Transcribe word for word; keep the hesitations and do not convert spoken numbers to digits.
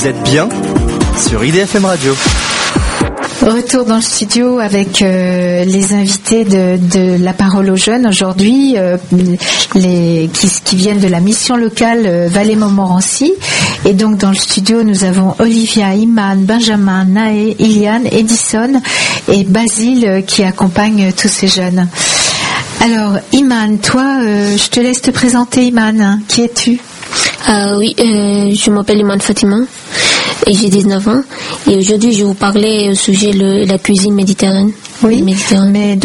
Vous êtes bien sur I D F M Radio. Retour dans le studio avec euh, les invités de, de La Parole aux Jeunes aujourd'hui, euh, les, qui, qui viennent de la mission locale euh, Vallée-Montmorency. Et donc dans le studio, nous avons Olivia, Iman, Benjamin, Naé, Iliane, Edison et Basile euh, qui accompagnent tous ces jeunes. Alors Iman, toi, euh, je te laisse te présenter. Iman, qui es-tu ? Euh, oui, euh, je m'appelle Iman Fatima et j'ai dix-neuf ans. Et aujourd'hui, je vais vous parler au sujet de la cuisine méditerranéenne. Oui, méditerranéenne. Mais